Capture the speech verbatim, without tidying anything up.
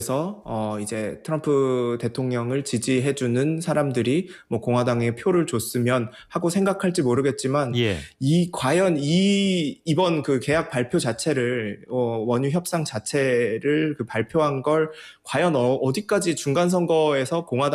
그래서 어 이제 트럼프 대통령을 지지해주는 사람들이 뭐 공화당에 표를 줬으면 하고 생각할지 모르겠지만 예. 이 과연 이 이번 그 계약 발표 자체를 어 원유 협상 자체를 그 발표한 걸 과연 어 어디까지 중간 선거에서 공화당